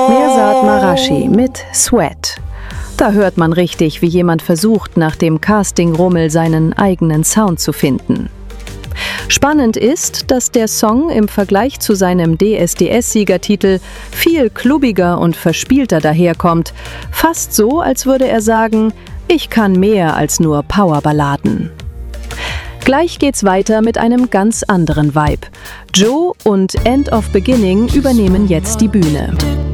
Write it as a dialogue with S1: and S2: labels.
S1: Mirsad Marashi mit Sweat. Da hört man richtig, wie jemand versucht, nach dem Casting-Rummel seinen eigenen Sound zu finden. Spannend ist, dass der Song im Vergleich zu seinem DSDS-Siegertitel viel klubbiger und verspielter daherkommt. Fast so, als würde er sagen, ich kann mehr als nur Powerballaden. Gleich geht's weiter mit einem ganz anderen Vibe. Joe und End of Beginning übernehmen jetzt die Bühne.